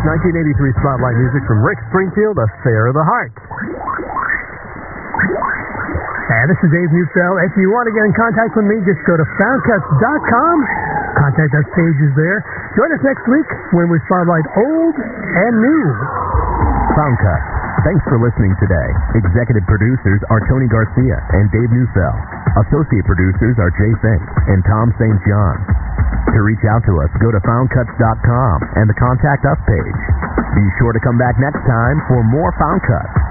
1983 Spotlight music from Rick Springfield, Affair of the Heart. And this is Dave Neufeld. If you want to get in contact with me, just go to foundcuts.com. Contact us page is there. Join us next week when we spotlight old and new. Found Cuts. Thanks for listening today. Executive producers are Tony Garcia and Dave Neufeld. Associate producers are Jay Fink and Tom St. John. To reach out to us, go to foundcuts.com and the Contact Us page. Be sure to come back next time for more Found Cuts.